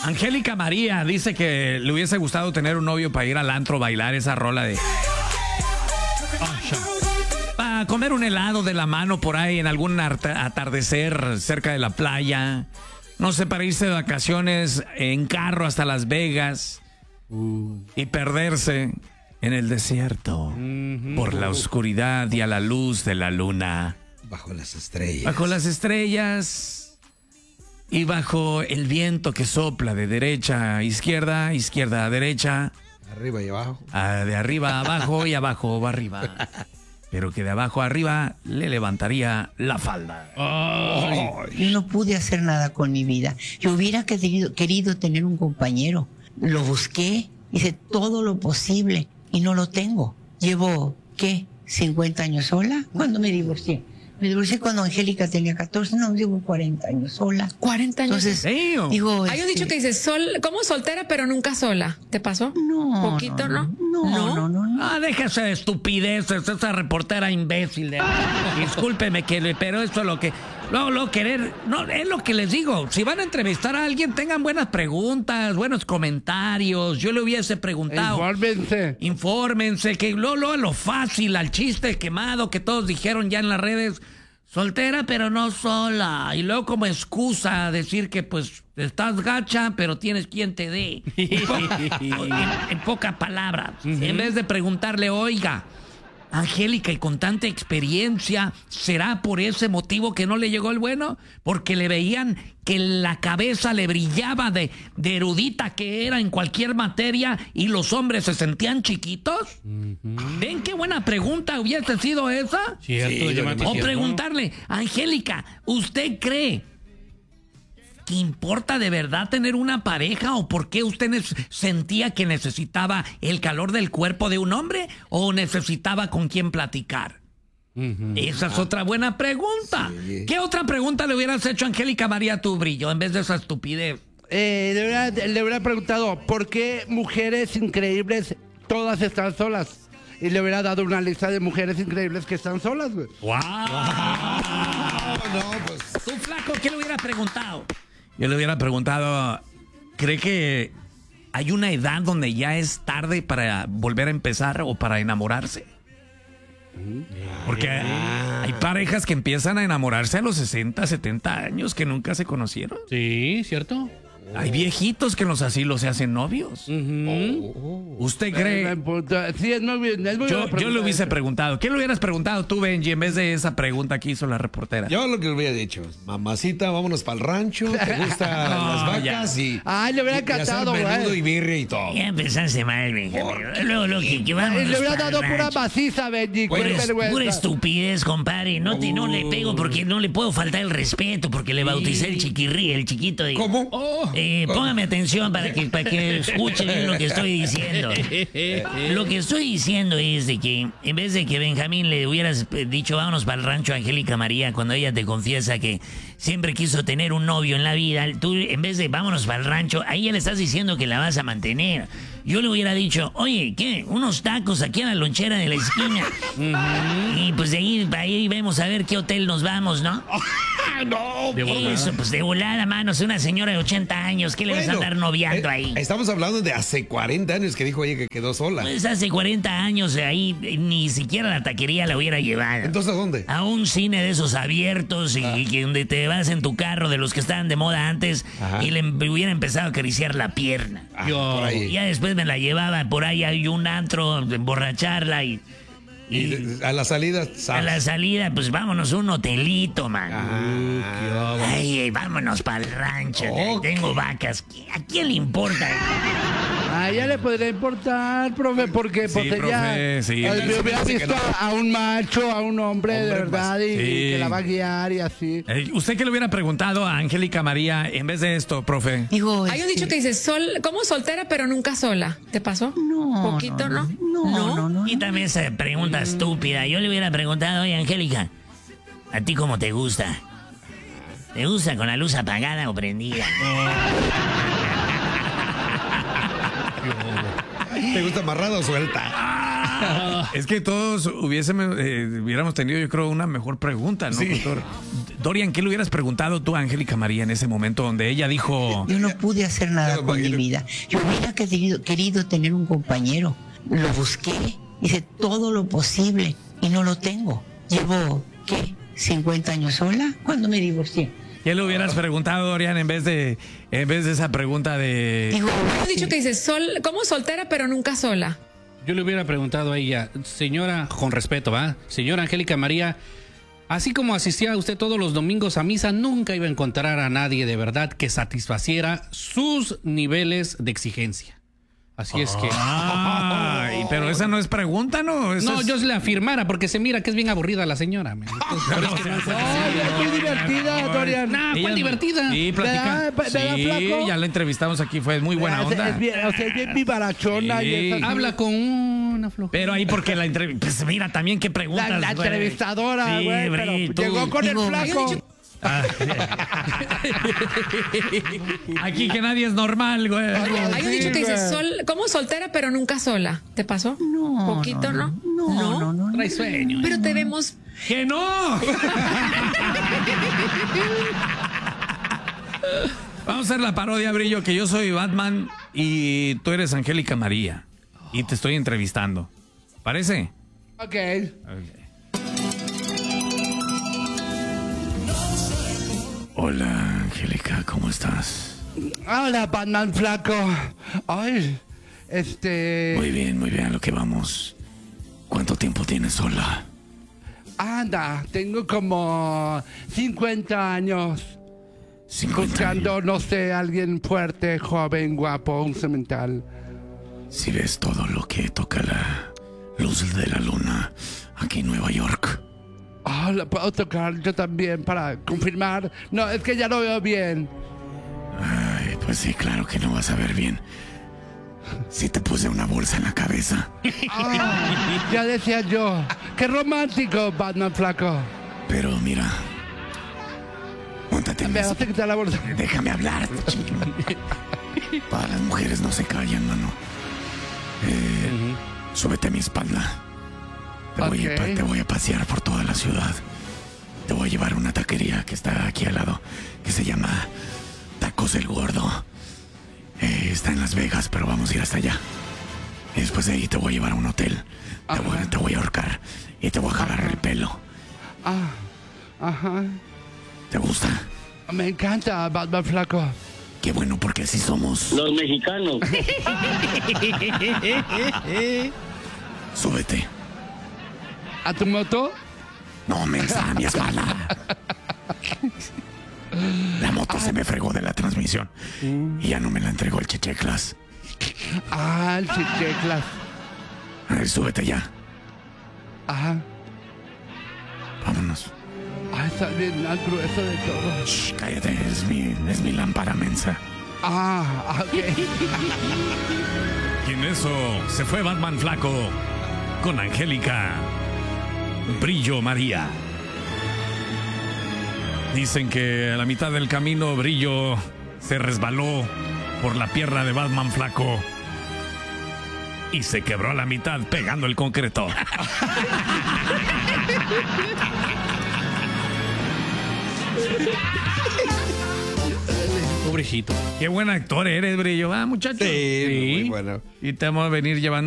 Angélica María dice que le hubiese gustado tener un novio para ir al antro, bailar esa rola de... Para comer un helado de la mano por ahí en algún atardecer cerca de la playa. No sé, para irse de vacaciones en carro hasta Las Vegas y perderse en el desierto por la oscuridad y a la luz de la luna. Bajo las estrellas. Bajo las estrellas y bajo el viento que sopla de derecha a izquierda, izquierda a derecha. Arriba y abajo. De arriba a abajo y abajo a arriba. Pero que de abajo a arriba le levantaría la falda. Yo no pude hacer nada con mi vida. Yo hubiera querido tener un compañero. Lo busqué, hice todo lo posible y no lo tengo. Llevo, ¿qué? 50 años sola. ¿Cuándo me divorcié? Me divorcié cuando Angélica tenía 14, no, llevo 40 años sola. 40 años. Entonces, Damn. digo... Hay un dicho que dice, como soltera pero nunca sola. ¿Te pasó? No. Poquito, ¿no? Ah, déjese de estupideces, esa reportera imbécil. Discúlpeme, pero esto es lo que... Luego querer... No, es lo que les digo. Si van a entrevistar a alguien, tengan buenas preguntas, buenos comentarios. Yo le hubiese preguntado... Infórmense, que luego lo fácil, al chiste quemado que todos dijeron ya en las redes... Soltera, pero no sola. Y luego como excusa decir que pues estás gacha, pero tienes quien te dé. En pocas palabras. En vez de preguntarle, oiga, Angélica, y con tanta experiencia, ¿será por ese motivo que no le llegó el bueno? Porque le veían que la cabeza le brillaba de erudita que era en cualquier materia y los hombres se sentían chiquitos. ¿Ven qué buena pregunta hubiese sido esa? Cierto, O preguntarle, Angélica, ¿usted cree que importa de verdad tener una pareja o por qué usted sentía que necesitaba el calor del cuerpo de un hombre o necesitaba con quién platicar? Esa es otra buena pregunta. Sí. ¿Qué otra pregunta le hubieras hecho a Angélica María tu Brillo en vez de esa estupidez? Le hubiera preguntado, ¿por qué mujeres increíbles todas están solas? Y le hubiera dado una lista de mujeres increíbles que están solas, güey. ¡Wow! No, pues... ¿Tú, flaco, qué le hubiera preguntado? Yo le hubiera preguntado, ¿cree que hay una edad donde ya es tarde para volver a empezar o para enamorarse? Porque hay parejas que empiezan a enamorarse a los 60, 70 años que nunca se conocieron. Sí, ¿cierto? Hay viejitos que en los asilos se hacen novios. ¿Usted cree? Sí, es muy yo le hubiese preguntado. ¿Qué le hubieras preguntado tú, Benji, en vez de esa pregunta que hizo la reportera? Yo lo que le hubiera dicho, mamacita, vámonos para el rancho, te gustan las vacas y... Ay, le hubiera encantado, güey. Menudo y birria y todo. Ya empezaste mal, Benjamín. Luego que vámonos. Le hubiera dado pura maciza, Benji. Pura estupidez, compadre. No le pego porque no le puedo faltar el respeto porque le bauticé el chiquirrí, el chiquito. ¿Cómo? Póngame atención para que escuche bien lo que estoy diciendo. Lo que estoy diciendo es de que en vez de que Benjamín le hubieras dicho vámonos para el rancho a Angélica María cuando ella te confiesa que siempre quiso tener un novio en la vida, tú en vez de vámonos para el rancho, ahí ya le estás diciendo que la vas a mantener. Yo le hubiera dicho, oye, ¿qué? Unos tacos aquí a la lonchera de la esquina. Y pues de ahí vemos a ver qué hotel nos vamos, ¿no? No, eso, pues de volada, manos, una señora de 80 años, ¿qué le vas a andar noviando ahí? Estamos hablando de hace 40 años que dijo ella que quedó sola. Pues hace 40 años ahí ni siquiera la taquería la hubiera llevado. ¿Entonces a dónde? A un cine de esos abiertos y que donde te vas en tu carro de los que estaban de moda antes y le hubiera empezado a acariciar la pierna. Por ahí. Ya después me la llevaba por ahí, hay un antro, emborracharla y a la salida, a la salida, pues vámonos a un hotelito, man. Ay, vámonos para el rancho. Tengo vacas. ¿A quién le importa? A ella le podría importar, profe, porque Sí, pues profe, ella sí. hubiera visto a un macho, a un hombre de verdad y que la va a guiar y así. ¿Usted qué le hubiera preguntado a Angélica María en vez de esto, profe? Digo, Hay un dicho que dice, como soltera pero nunca sola. ¿Te pasó? No. Poquito, ¿no? No. Quítame esa pregunta estúpida. Yo le hubiera preguntado, oye, Angélica, ¿a ti cómo te gusta? ¿Te gusta con la luz apagada o prendida? ¿Te gusta amarrada o suelta? Es que todos hubiéramos tenido, yo creo, una mejor pregunta, ¿no, doctor? Dorian, ¿qué le hubieras preguntado tú a Angélica María en ese momento donde ella dijo... Yo no pude hacer nada con mi vida. Yo hubiera querido tener un compañero. Lo busqué, hice todo lo posible y no lo tengo. Llevo, ¿qué? 50 años sola. ¿Cuándo me divorcié? ¿Qué le hubieras preguntado, Dorian, en vez de esa pregunta de... Digo, Has dicho que dices, como soltera pero nunca sola. Yo le hubiera preguntado a ella, señora, con respeto, ¿va? Señora Angélica María, así como asistía usted todos los domingos a misa, nunca iba a encontrar a nadie de verdad que satisfaciera sus niveles de exigencia. Así es que... Ay, pero esa no es pregunta, ¿no? No, yo le afirmara, porque se mira que es bien aburrida la señora. Qué divertida, Dorian. Nah, ¿cuál divertida? Sí, platica. ¿Verdad, Sí, flaco? ya la entrevistamos aquí, fue muy buena onda. Es bien vivarachona. Sí. Y es así. Habla con una flojera. Pero ahí porque la entrevista... Pues mira, también qué preguntas. La güey. entrevistadora, Sí, güey, pero Bri, tú. llegó con el Digo, flaco. Aquí que nadie es normal, güey. Hay un dicho que dice, como soltera pero nunca sola. ¿Te pasó? no. Poquito, ¿no? No. Trae sueño. Pero te vemos... ¡Que no! Vamos a hacer la parodia, Brillo, que yo soy Batman y tú eres Angélica María. Y te estoy entrevistando. ¿Parece? Ok. Hola, Angélica, ¿cómo estás? Hola, Batman flaco. Ay, Muy bien, a lo que vamos. ¿Cuánto tiempo tienes sola? Anda, tengo como 50 años 50 buscando, años. no sé, alguien fuerte, joven, guapo, un cemental. Si ves todo lo que toca la luz de la luna aquí en Nueva York. Ah, ¿la puedo tocar yo también para confirmar? No, es que ya lo veo bien. Ay, pues sí, claro que no vas a ver bien. Si te puse una bolsa en la cabeza. Ah, ya decía yo. Qué romántico, Batman flaco. Pero mira. Móntate en Me eso. vas a quitar la bolsa. Déjame hablar, chico. Para las mujeres no se callan, mano. Súbete a mi espalda. Te voy a pasear por toda la ciudad. Te voy a llevar a una taquería que está aquí al lado, que se llama Tacos el Gordo. Está en Las Vegas, pero vamos a ir hasta allá. Y después de ahí te voy a llevar a un hotel. Te voy a ahorcar y te voy a jalar el pelo. Ah, ajá. ¿Te gusta? Me encanta, Batman flaco. Qué bueno, porque así somos. Los mexicanos. Súbete. ¿A tu moto? No, mensa, a mi espalda. La moto se me fregó de la transmisión y ya no me la entregó el Checheclas. Ah, el chicheclas. A ver, súbete ya. Ajá. Vámonos. Ah, está bien al grueso de todo. Shh, cállate, es mi lámpara mensa. Ah, ok. Y en eso se fue Batman Flaco con Angélica Brillo María. Dicen que a la mitad del camino Brillo se resbaló por la pierna de Batman Flaco y se quebró a la mitad pegando el concreto. Pobrecito. Qué buen actor eres, Brillo. Ah, muchacho. Sí, muy bueno. Y te vamos a venir llevando